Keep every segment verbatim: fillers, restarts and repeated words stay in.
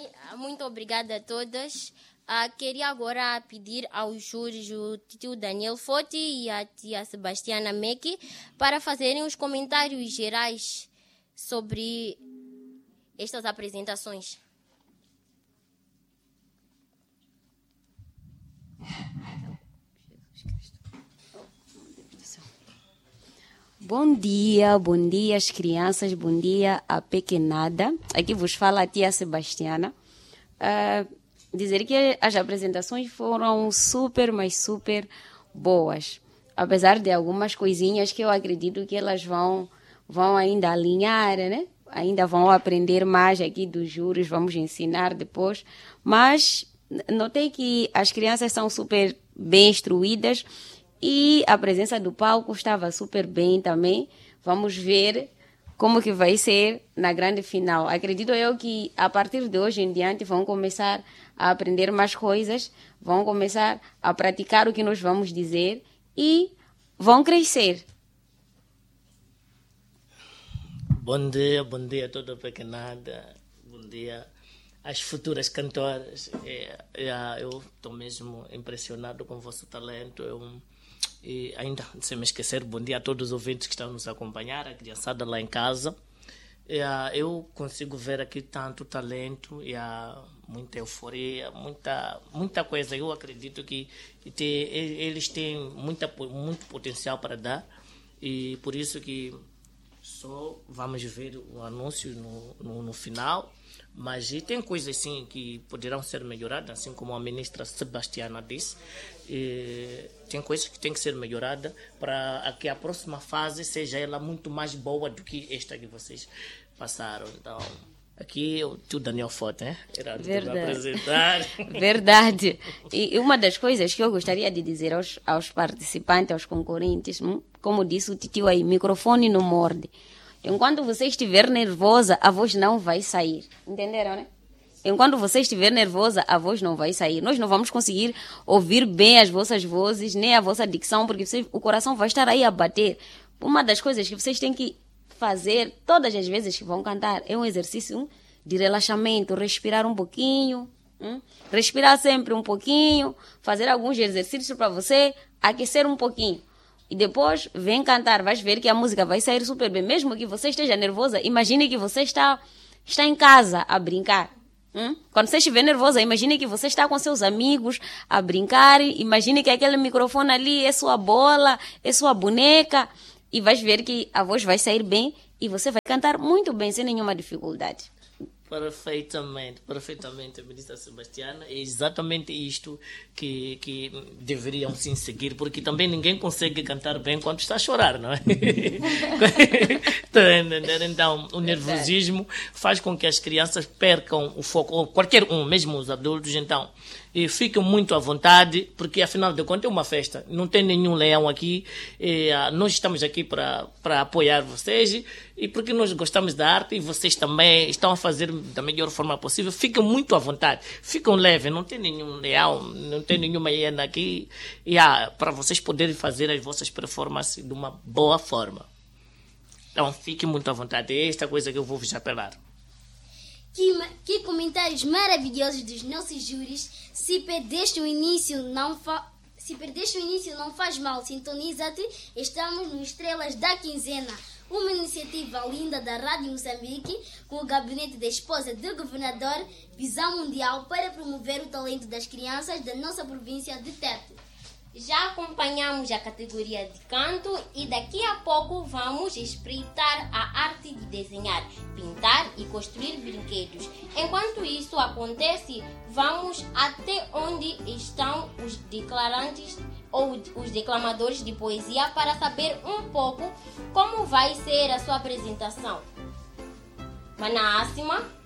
muito obrigada a todas. Uh, queria agora pedir aos júris, o tio Daniel Foti e a tia Sebastiana Meki, para fazerem os comentários gerais sobre estas apresentações. Bom dia, bom dia as crianças, bom dia a pequenada. Aqui vos fala a tia Sebastiana. Uh, dizer que as apresentações foram super, mas super boas. Apesar de algumas coisinhas que eu acredito que elas vão, vão ainda alinhar, né? Ainda vão aprender mais aqui dos júris, vamos ensinar depois. Mas notei que as crianças são super bem instruídas e a presença do palco estava super bem também. Vamos ver como que vai ser na grande final. Acredito eu que a partir de hoje em diante vão começar a aprender mais coisas, vão começar a praticar o que nós vamos dizer e vão crescer. Bom dia, bom dia a toda a pequenada, bom dia às futuras cantoras. É, é, eu estou mesmo impressionado com o vosso talento. Eu, e ainda, sem me esquecer, bom dia a todos os ouvintes que estão nos acompanhar, a criançada lá em casa. É, eu consigo ver aqui tanto talento e há muita euforia, muita, muita coisa. Eu acredito que tem, eles têm muita, muito potencial para dar e por isso que só vamos ver o anúncio no, no, no final. Mas e tem coisas sim que poderão ser melhoradas, assim como a ministra Sebastiana disse. E tem coisas que têm que ser melhoradas para que a próxima fase seja ela muito mais boa do que esta que vocês passaram. Então, aqui o tio Daniel Foti, né? Era de me apresentar. Verdade. E uma das coisas que eu gostaria de dizer aos, aos participantes, aos concorrentes, como disse o tio aí, microfone não morde. Enquanto você estiver nervosa, a voz não vai sair. Entenderam, né? Enquanto você estiver nervosa, a voz não vai sair. Nós não vamos conseguir ouvir bem as vossas vozes, nem a vossa dicção, porque você, o coração vai estar aí a bater. Uma das coisas que vocês têm que fazer todas as vezes que vão cantar é um exercício de relaxamento, respirar um pouquinho, hum? respirar sempre um pouquinho, fazer alguns exercícios para você aquecer um pouquinho. E depois vem cantar, vais ver que a música vai sair super bem. Mesmo que você esteja nervosa, imagine que você está, está em casa a brincar. Hum? Quando você estiver nervosa, imagine que você está com seus amigos a brincar. Imagine que aquele microfone ali é sua bola, é sua boneca. E vais ver que a voz vai sair bem e você vai cantar muito bem, sem nenhuma dificuldade. Perfeitamente, perfeitamente, ministra Sebastiana. É exatamente isto que, que deveriam sim seguir, porque também ninguém consegue cantar bem quando está a chorar, não é? Então, o nervosismo faz com que as crianças percam o foco, ou qualquer um, mesmo os adultos, então, e fiquem muito à vontade, porque afinal de contas é uma festa, não tem nenhum leão aqui, e, uh, nós estamos aqui para para apoiar vocês, e porque nós gostamos da arte e vocês também estão a fazer da melhor forma possível, fiquem muito à vontade, ficam leves, não tem nenhum leão, não tem nenhuma hiena aqui, e uh, para vocês poderem fazer as vossas performances de uma boa forma. Então fiquem muito à vontade, é esta coisa que eu vou vos apelar. Que, que comentários maravilhosos dos nossos júris. Se perdeste o início, não fa... Se perdeste o início, não faz mal. Sintoniza-te. Estamos no Estrelas da Quinzena, uma iniciativa linda da Rádio Moçambique, com o gabinete da esposa do governador, visão mundial para promover o talento das crianças da nossa província de Tete. Já acompanhamos a categoria de canto e daqui a pouco vamos espreitar a arte de desenhar, pintar e construir brinquedos. Enquanto isso acontece, vamos até onde estão os declarantes ou os declamadores de poesia para saber um pouco como vai ser a sua apresentação. Mana Asima.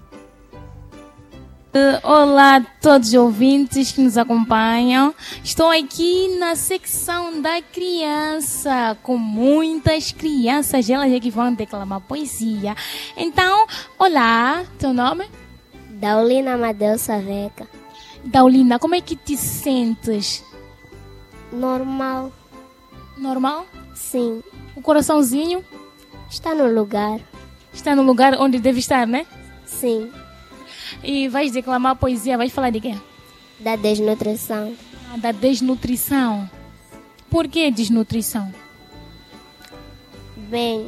Olá a todos os ouvintes que nos acompanham. Estou aqui na secção da criança, com muitas crianças, elas é que vão declamar poesia. Então, olá, teu nome? Daulina Amadeu Saveca. Daulina, como é que te sentes? Normal. Normal? Sim. O coraçãozinho? Está no lugar. Está no lugar onde deve estar, né? Sim. E vais declamar poesia, vais falar de quê? Da desnutrição. Ah, da desnutrição. Por que desnutrição? Bem,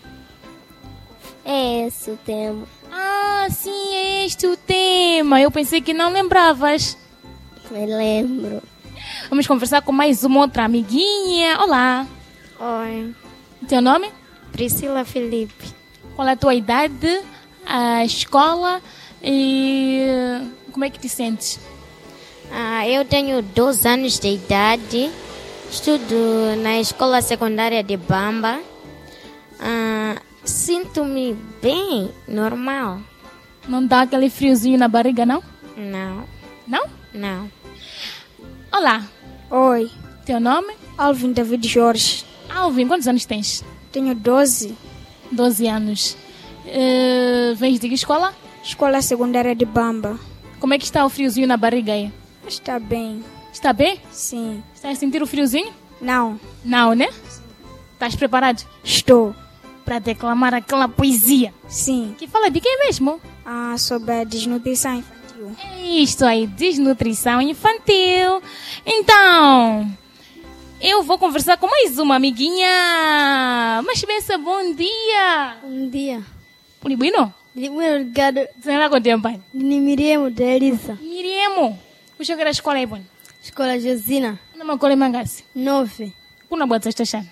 é esse o tema. Ah, sim, é este o tema. Eu pensei que não lembravas. Me lembro. Vamos conversar com mais uma outra amiguinha. Olá. Oi, Teu nome? Priscila Felipe. Qual é a tua idade? A escola? E como é que te sentes? Ah, eu tenho doze anos de idade. Estudo na escola secundária de Bamba. Ah, sinto-me bem, normal. Não dá aquele friozinho na barriga, não? Não, Não? não. Olá. Oi, Teu nome? Alvin David Jorge. Alvin, quantos anos tens? Tenho doze. doze anos. Eh, vens de que escola? Escola secundária de Bamba. Como é que está o friozinho na barriga aí? Está bem. Está bem? Sim. Está a sentir o friozinho? Não. Não, né? Estás preparado Estou. para declamar aquela poesia Sim. que fala de quem mesmo? Ah, sobre a desnutrição infantil. É isto aí, desnutrição infantil. Então, eu vou conversar com mais uma amiguinha. Mas pensa, bom dia. Bom dia. Bueno, Muito obrigado. você vai com tempo? Miriam da Elisa. Miriam, puxa que era a escola aí, bom. Escola Josina. Não me colhe mangasi. Nove. Kuna bota esta chana.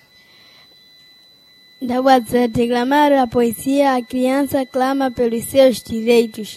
Da WhatsApp declamar a poesia, a criança clama pelos seus direitos.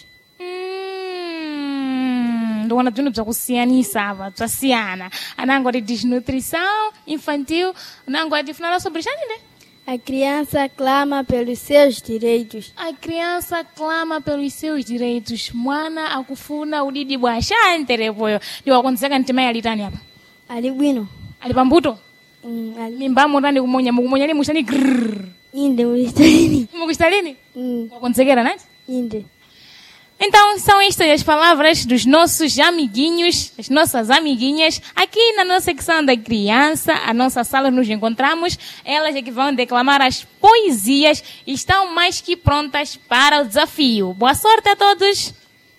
Hum, ndo wana tunu bzakusiyanisa ava bzasiyana. Anango de desnutrição infantil, anango de falar sobre chani, né? A criança clama pelos seus direitos. A criança clama pelos seus direitos. Mwana akufuna udidi bwa shantere boyo. Ndiwa konzeka ntimaye alitani hapa. Ali bwino. Alipambuto. Mm, ali. Mimbamo ndani kumonya mukumonya ni mushani grrr. Inde mulistalini. Mukustalini? Mm, Wakonzekera, né? inde. Então, são estas as palavras dos nossos amiguinhos, das nossas amiguinhas, aqui na nossa secção da criança, a nossa sala nos encontramos. Elas é que vão declamar as poesias e estão mais que prontas para o desafio. Boa sorte a todos!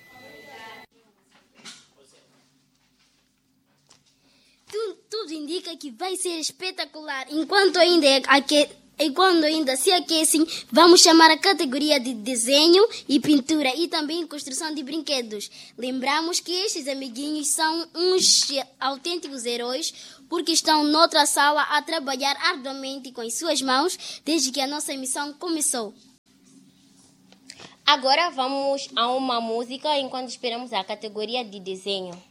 Tudo, tudo indica que vai ser espetacular. Enquanto ainda é aque... E quando ainda se aquecem, vamos chamar a categoria de desenho e pintura e também construção de brinquedos. Lembramos que estes amiguinhos são uns autênticos heróis porque estão noutra sala a trabalhar arduamente com as suas mãos desde que a nossa missão começou. Agora vamos a uma música enquanto esperamos a categoria de desenho.